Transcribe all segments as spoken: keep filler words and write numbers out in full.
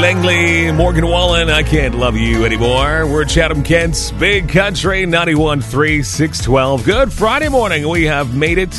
Langley, Morgan Wallen, I Can't Love You Anymore. We're Chatham Kent's Big Country, ninety-one point three, six twelve. Good Friday morning. We have made it.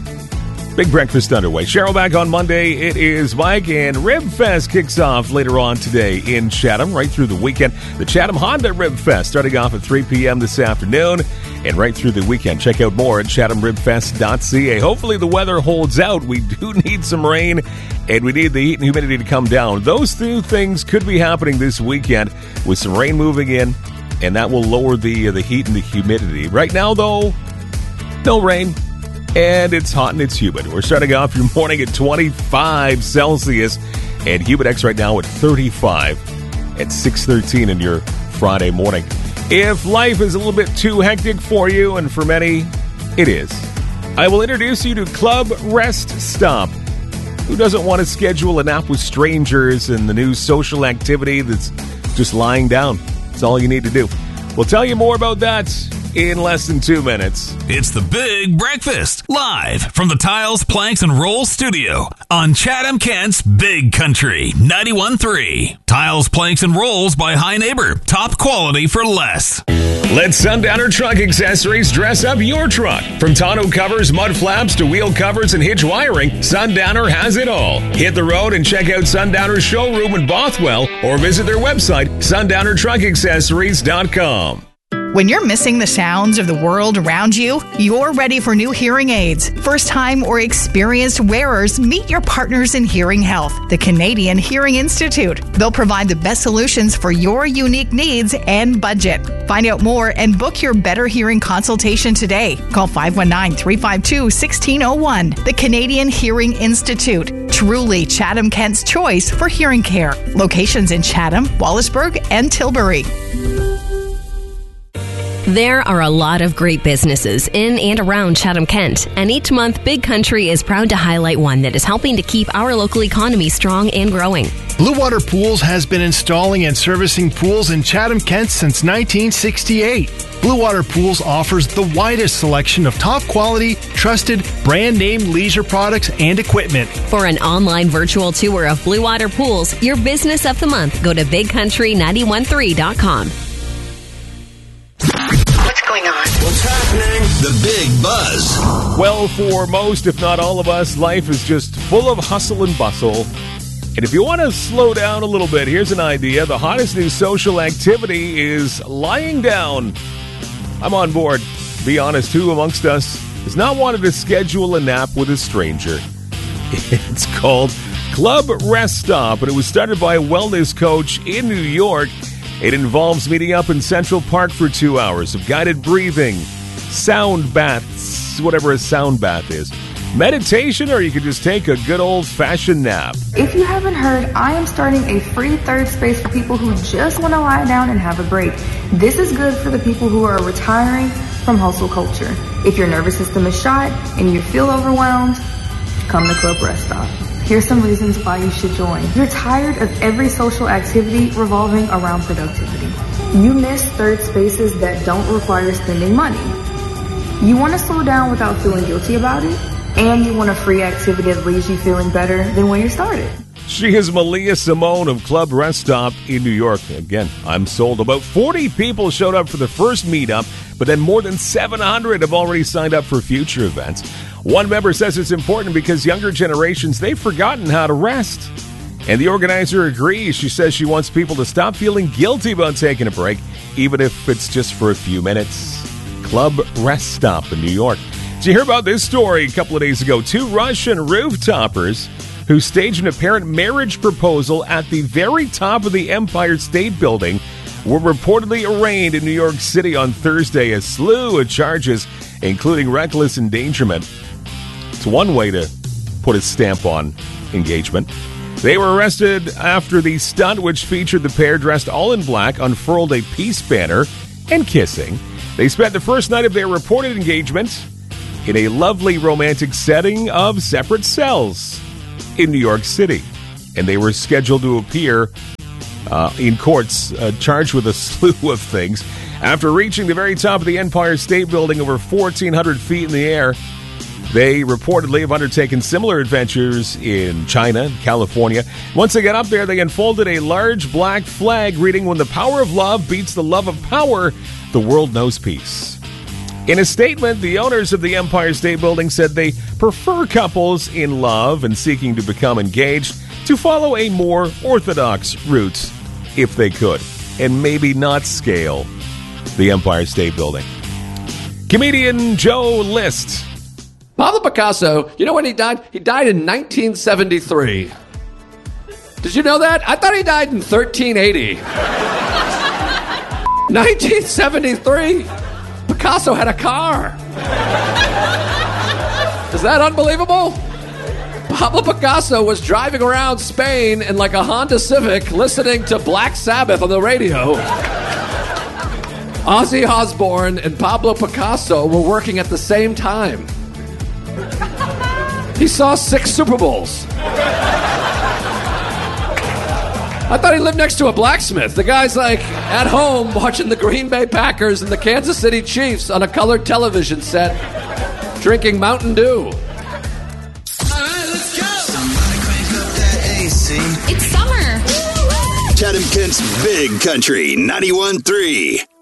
Big breakfast underway. Cheryl back on Monday. It is Mike, and Rib Fest kicks off later on today in Chatham, right through the weekend. The Chatham Honda Rib Fest starting off at three p.m. this afternoon and right through the weekend. Check out more at chatham rib fest dot c a. Hopefully the weather holds out. We do need some rain, and we need the heat and humidity to come down. Those two things could be happening this weekend with some rain moving in, and that will lower the, uh, the heat and the humidity. Right now, though, no rain. And it's hot and it's humid. We're starting off your morning at twenty-five Celsius and Humidex right now at thirty-five at six thirteen in your Friday morning. If life is a little bit too hectic for you, and for many, it is, I will introduce you to Club Rest Stop. Who doesn't want to schedule a nap with strangers and the new social activity that's just lying down? That's all you need to do. We'll tell you more about that in less than two minutes. It's the Big Breakfast, live from the Tiles, Planks, and Rolls studio on Chatham Kent's Big Country, ninety-one point three. Tiles, Planks, and Rolls by High Neighbor. Top quality for less. Let Sundowner Truck Accessories dress up your truck. From tonneau covers, mud flaps, to wheel covers and hitch wiring, Sundowner has it all. Hit the road and check out Sundowner's showroom in Bothwell or visit their website, sundowner truck accessories dot com. When you're missing the sounds of the world around you, you're ready for new hearing aids. First-time or experienced wearers, meet your partners in hearing health, the Canadian Hearing Institute. They'll provide the best solutions for your unique needs and budget. Find out more and book your better hearing consultation today. Call five one nine, three five two, one six zero one. The Canadian Hearing Institute. Truly Chatham Kent's choice for hearing care. Locations in Chatham, Wallaceburg, and Tilbury. There are a lot of great businesses in and around Chatham-Kent, and each month Big Country is proud to highlight one that is helping to keep our local economy strong and growing. Blue Water Pools has been installing and servicing pools in Chatham-Kent since nineteen sixty-eight. Blue Water Pools offers the widest selection of top-quality, trusted, brand-name leisure products and equipment. For an online virtual tour of Blue Water Pools, your business of the month, go to big country nine one three dot com. What's going on? What's happening? The Big Buzz. Well, for most, if not all of us, life is just full of hustle and bustle. And if you want to slow down a little bit, here's an idea. The hottest new social activity is lying down. I'm on board. Be honest, who amongst us has not wanted to schedule a nap with a stranger? It's called Club Rest Stop, and it was started by a wellness coach in New York. It involves meeting up in Central Park for two hours of guided breathing, sound baths, whatever a sound bath is, meditation, or you could just take a good old-fashioned nap. If you haven't heard, I am starting a free third space for people who just want to lie down and have a break. This is good for the people who are retiring from hustle culture. If your nervous system is shot and you feel overwhelmed, come to Club Rest Stop. Here's some reasons why you should join. You're tired of every social activity revolving around productivity. You miss third spaces that don't require spending money. You want to slow down without feeling guilty about it, and you want a free activity that leaves you feeling better than when you started. She is Malia Simone of Club Rest Stop in New York. Again, I'm sold. About forty people showed up for the first meetup, but then more than seven hundred have already signed up for future events. One member says it's important because younger generations, they've forgotten how to rest. And the organizer agrees. She says she wants people to stop feeling guilty about taking a break, even if it's just for a few minutes. Club Rest Stop in New York. Did you hear about this story a couple of days ago? Two Russian roof-toppers who staged an apparent marriage proposal at the very top of the Empire State Building were reportedly arraigned in New York City on Thursday. A slew of charges, including reckless endangerment. It's one way to put a stamp on engagement. They were arrested after the stunt, which featured the pair dressed all in black, unfurled a peace banner and kissing. They spent the first night of their reported engagement in a lovely romantic setting of separate cells in New York City. And they were scheduled to appear uh, in courts, uh, charged with a slew of things. After reaching the very top of the Empire State Building over fourteen hundred feet in the air, They reportedly have undertaken similar adventures in China, California. Once they got up there, they unfolded a large black flag reading, "When the power of love beats the love of power, the world knows peace." In a statement, the owners of the Empire State Building said they prefer couples in love and seeking to become engaged to follow a more orthodox route if they could, and maybe not scale the Empire State Building. Comedian Joe List. Pablo Picasso, you know when he died? He died in nineteen seventy-three. Did you know that? I thought he died in thirteen eighty. nineteen seventy-three? Picasso had a car. Is that unbelievable? Pablo Picasso was driving around Spain in like a Honda Civic listening to Black Sabbath on the radio. Ozzy Osbourne and Pablo Picasso were working at the same time. He saw six Super Bowls. I thought he lived next to a blacksmith. The guy's like at home watching the Green Bay Packers and the Kansas City Chiefs on a colored television set, drinking Mountain Dew. All right, let's go. Somebody crank up that A C. It's summer. Chatham Kent's Big Country ninety-one point three.